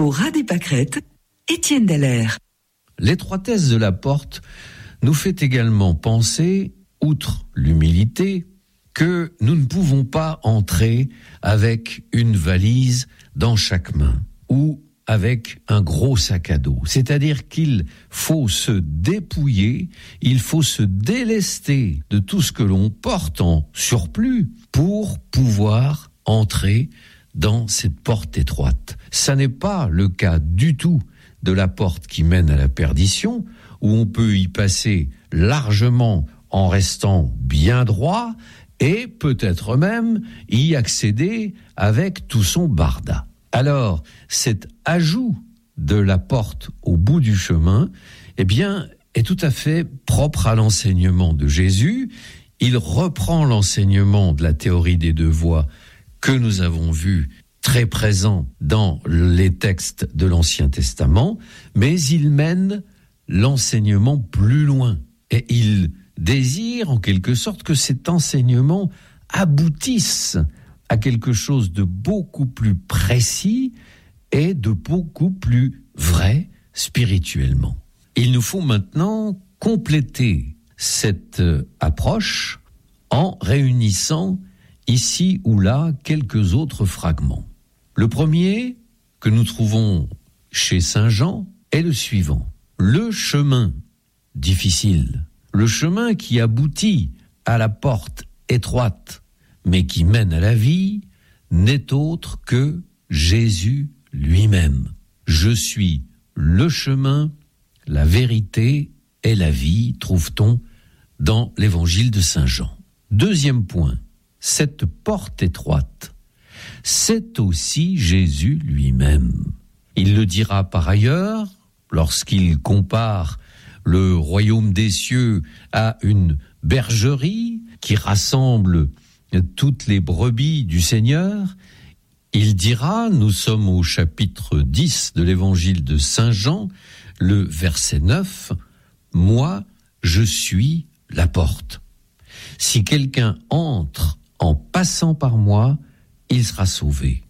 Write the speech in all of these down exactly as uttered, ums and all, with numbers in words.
Au ras des pâquerettes, Étienne Dallaire. L'étroitesse de la porte nous fait également penser, outre l'humilité, que nous ne pouvons pas entrer avec une valise dans chaque main ou avec un gros sac à dos. C'est-à-dire qu'il faut se dépouiller, il faut se délester de tout ce que l'on porte en surplus pour pouvoir entrer dans cette porte étroite. Ça n'est pas le cas du tout de la porte qui mène à la perdition, où on peut y passer largement en restant bien droit et peut-être même y accéder avec tout son barda. Alors, cet ajout de la porte au bout du chemin, eh bien, est tout à fait propre à l'enseignement de Jésus. Il reprend l'enseignement de la théorie des deux voies que nous avons vu très présent dans les textes de l'Ancien Testament, mais il mène l'enseignement plus loin. Et il désire, en quelque sorte, que cet enseignement aboutisse à quelque chose de beaucoup plus précis et de beaucoup plus vrai spirituellement. Il nous faut maintenant compléter cette approche en réunissant ici ou là quelques autres fragments. Le premier que nous trouvons chez Saint Jean est le suivant. Le chemin difficile, le chemin qui aboutit à la porte étroite, mais qui mène à la vie, n'est autre que Jésus lui-même. Je suis le chemin, la vérité et la vie, trouve-t-on dans l'évangile de Saint Jean. Deuxième point, cette porte étroite, c'est aussi Jésus lui-même. Il le dira par ailleurs lorsqu'il compare le royaume des cieux à une bergerie qui rassemble toutes les brebis du Seigneur. Il dira, nous sommes au chapitre dix de l'évangile de Saint Jean, le verset neuf, « Moi, je suis la porte. Si quelqu'un entre en passant par moi, il sera sauvé.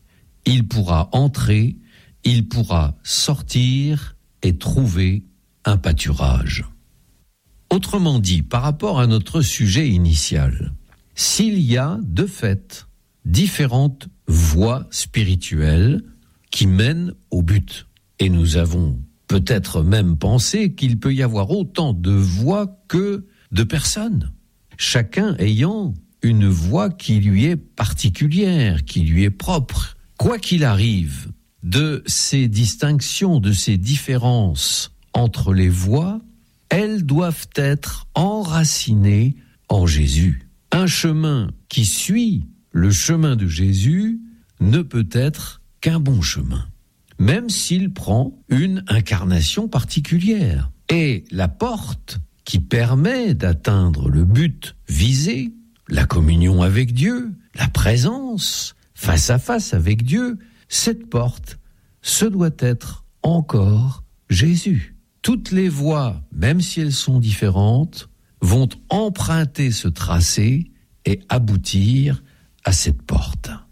Il pourra entrer, il pourra sortir et trouver un pâturage. » Autrement dit, par rapport à notre sujet initial, s'il y a de fait différentes voies spirituelles qui mènent au but, et nous avons peut-être même pensé qu'il peut y avoir autant de voies que de personnes, chacun ayant une voie qui lui est particulière, qui lui est propre. Quoi qu'il arrive, de ces distinctions, de ces différences entre les voies, elles doivent être enracinées en Jésus. Un chemin qui suit le chemin de Jésus ne peut être qu'un bon chemin, même s'il prend une incarnation particulière. Et la porte qui permet d'atteindre le but visé, la communion avec Dieu, la présence face à face avec Dieu, cette porte, ce doit être encore Jésus. Toutes les voies, même si elles sont différentes, vont emprunter ce tracé et aboutir à cette porte.